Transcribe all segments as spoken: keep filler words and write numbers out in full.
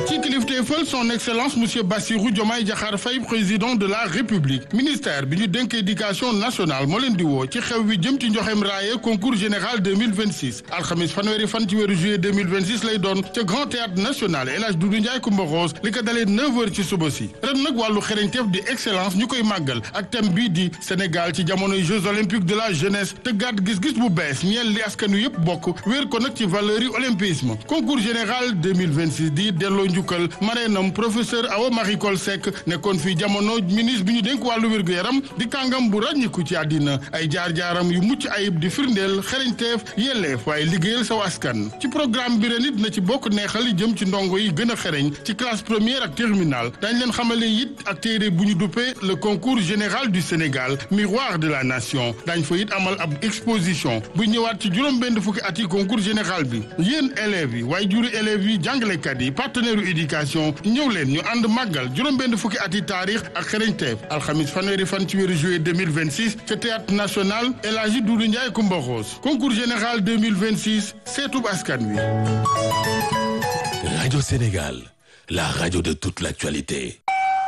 ci kilifteefal son excellence monsieur Bassirou Diomaye Diakhar Faye président de la république ministère bi ñu dénk éducation nationale moo leen di woo ci xew wi jëm ci njoxem raaye concours général deux mille vingt-six alxamis fanweeri fan ci weeru juillet deux mille vingt-six lay doon ca grand théâtre national El Hadj Doudou Ndiaye Coumba Rose li ko dalee neuf heures ci suba si ren nag wàllu xereñteef di excellence ñu koy màggal ak thème bii di Sénégal ci jamonoy jeux olympiques de la jeunesse te gàtt gis-gis bu bees ñeel li askan wi yëpp bokk wéer ko nag ci valeur yi olympisme concours général deux mille vingt-six di delloo njukkal mareenam professeur Awa Marie Coll Seck nekkoon fii jamono ministre bi ñu dénk wàllu wér-gu-yaram di kàngam bu ràññiku ci àddina ay jaar-jaaram yu mucc ayib di firndeel xereñteef yelleef waaye liggéeyal saw askan ci programme bi ren it na ci bokk neexal yi jëm ci ndongo yi gën a xereñ ci classe première ak terminale dañ leen xamale it ak téere bu ñu duppee le concours général du Sénégal miroir de la nation dañ fa it amal ab exposition bu ñëwaat ci juróom benn fukki at yi concours général bi yéen élèves yi waaye juri élèves yi jàngalekat yi partenaire u éducation ñëw leen ñu ànd màggal juróom benn fukki at yi taarix ak xereñteef alxamis fanweeri fan ci weeru juillet deux mille vingt-six ca théâtre national El Hadji Doudou Ndiaye Coumba Rose concours général deux mille vingt-six seetub askan wi. Radio Sénégal, la radio de toute l'actualité.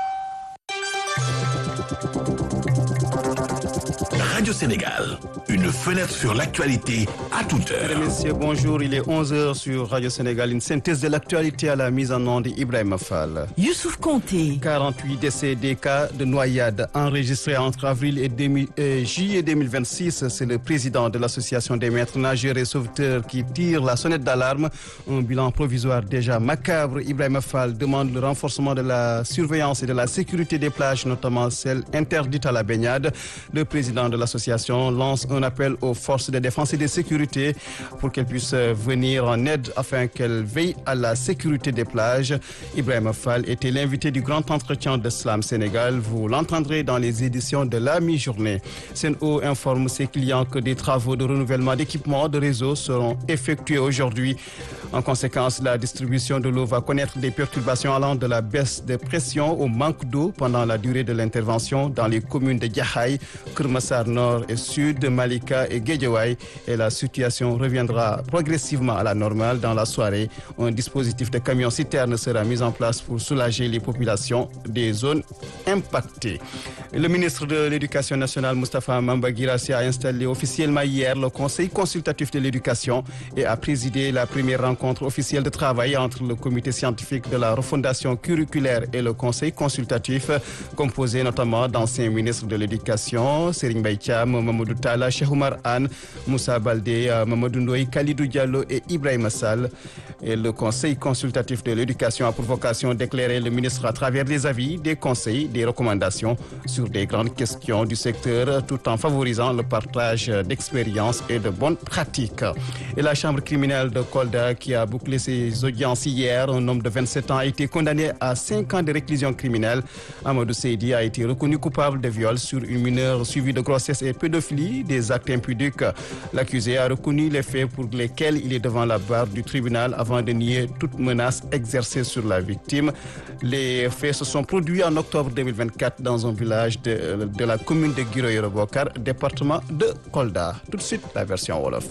Radio Sénégal, une fenêtre sur l'actualité à toute heure. Mesdames et messieurs, bonjour. Il est onze heures sur Radio Sénégal. Une synthèse de l'actualité à la mise en onde Ibrahima Fall. Youssouf Konté. quarante-huit décès des cas de noyade enregistrés entre avril et demi, euh, juillet deux mille vingt-six. C'est le président de l'association des maîtres nageurs et sauveteurs qui tire la sonnette d'alarme. Un bilan provisoire déjà macabre. Ibrahima Fall demande le renforcement de la surveillance et de la sécurité des plages, notamment celles interdites à la baignade. Le président de l'association lance un appel aux forces de défense et de sécurité pour qu'elles puissent venir en aide afin qu'elles veillent à la sécurité des plages. Ibrahima Fall était l'invité du grand entretien de Slam Sénégal. Vous l'entendrez dans les éditions de la mi-journée. Sen'Eau informe ses clients que des travaux de renouvellement d'équipements de réseau seront effectués aujourd'hui. En conséquence, la distribution de l'eau va connaître des perturbations allant de la baisse de pression au manque d'eau pendant la durée de l'intervention dans les communes de Jaxaay, Keur Massar Nord et Sud, Malika et Guédiawaye. Et la situation reviendra progressivement à la normale dans la soirée. Un dispositif de camions-citernes sera mis en place pour soulager les populations des zones impactées. Le ministre de l'Éducation nationale, Moustapha Mamba Guirassy, a installé officiellement hier le Conseil consultatif de l'éducation et a présidé la première rencontre officielle de travail entre le comité scientifique de la refondation curriculaire et le Conseil consultatif, composé notamment d'anciens ministres de l'Éducation, Serigne Mbaye Thiam, Mamadou Talla, Cheikh Oumar Anne, Moussa Baldé, Mamadou Ndoye, Khalidou Diallo et Ibrahima Sall. Et le Conseil consultatif de l'éducation a pour vocation d'éclairer le ministre à travers des avis, des conseils, des recommandations sur des grandes questions du secteur, tout en favorisant le partage d'expériences et de bonnes pratiques. Et la chambre criminelle de Kolda, qui a bouclé ses audiences hier, un homme de vingt-sept ans a été condamné à cinq ans de réclusion criminelle. Amadou Seydi a été reconnu coupable de viol sur une mineure suivie de grossesse et pédophilie, des actes impudiques. L'accusé a reconnu les faits pour lesquels il est devant la barre du tribunal avant de nier toute menace exercée sur la victime. Les faits se sont produits en octobre deux mille vingt-quatre dans un village de, de la commune de Guiro Bokar, département de Kolda. Tout de suite, la version Wolof.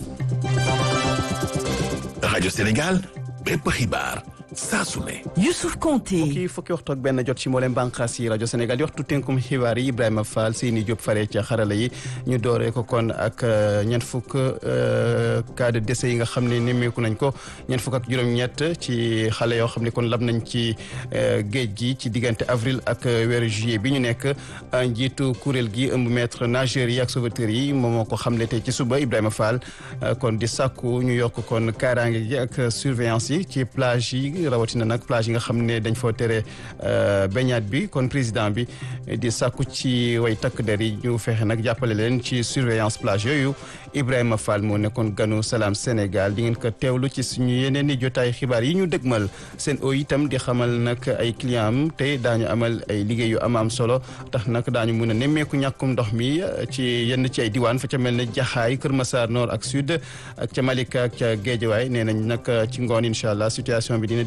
Radio Sénégal, bépp xibaar saa su ne. Youssouf Konté. fukki fukki waxtu ak benn jot ci mboolem bànqaas yi rajo Sénégal di waxtu tënkum xibaar yi Ibrahima Fall Seyni Diop fare ca xarala yi ñu dooree ko kon ak ñeent fukk cas de décès yi nga xam ne nemmeeku nañ ko ñeent fukk ak juróom-ñett ci xale yoo xam ne kon lab nañ ci géej gi ci diggante avril ak weeru juillet bi ñu nekk njiitu kuréel gi ëmb maître nageurs yi ak sauveteurs yi moom moo ko xamle tey ci suba Ibrahima Fall kon di sàkku ñu yokk kon kaaraange gi ak surveillance yi ci plage yi rawatina nag plage yi nga xam ne dañ foo tere baignade bi kon président bi di sàkku ci way takk der yi ñu fexe nag jàppale leen ci surveillance plage yooyu Ibrahima Fall moo nekkoon ganu Salam Sénégal di ngeen ko teewlu ci suñu yeneen i jotaay xibaar yi ñu dëgmal Sen'Eau itam di xamal nag ay client am tey daañu amal ay liggéey yu am am solo tax nag daañu mun a nemmeeku ñàkkum ndox mi ci yenn ci ay diwaan fa ca mel ne Jaxaay Kër Massar Nord ak Sud ak ca Malika ak ca Guédiawaye nee nañ nag ci ngoon incha allah situation bi dina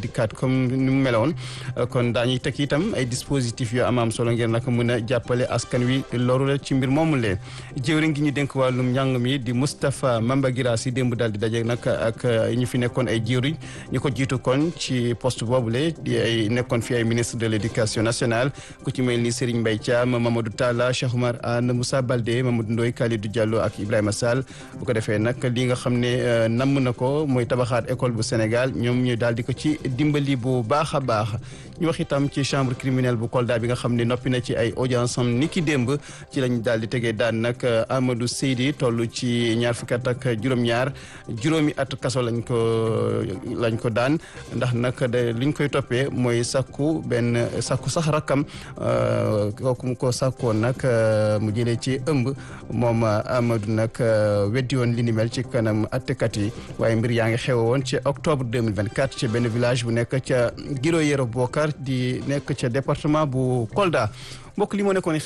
dikkaat comme ni mu meloon kon daañuy teg itam ay dispositifs yoo am am solo ngir nag mën a jàppale askan wi loru la ci mbir moomu lee jëwriñ gi ñu dénk wàllum njàng mi di Moustapha Mamba Guirassy démb daal di daje nag ak ñu fi nekkoon ay jëwriñ ñu ko jiitu kon ci poste boobule di ay nekkoon fi ay ministre de l' éducation nationale ku ci mel ni Serigne Mbaye Thiam Mamadou Talla Cheikh Oumar Anne Moussa Baldé Mamadou Ndoye Kalidou Diallo ak Ibrahima Sall bu ko defee nag li nga xam ne namm na ko mooy tabaxaat école bu Sénégal ñoom ñu daal di ko ci dimbali bu baax a baax ñu wax itam ci chambre criminelle bu Kolda bi nga xam ne noppi na ci ay audience am ni ki démb ci lañ daal di tegee daan nag Amadou Seydi toll ci ñaar fukki at ak juróom-ñaar juróomi at kaso lañ ko lañ ko daan ndax nag de liñ koy toppee mooy sakku benn sakku sax rakkam kooku mu ko sakkoon nag mu jëlee ci ëmb moom Amadou nag weddi woon li ni mel ci kanam attekat yi waaye mbir yaa ngi xew woon ci octobre deux mille vingt-quatre ci benn village bu nekk ca Giro Yero Bokar di nekk ca département bu Kolda mbokk li moo nekkoon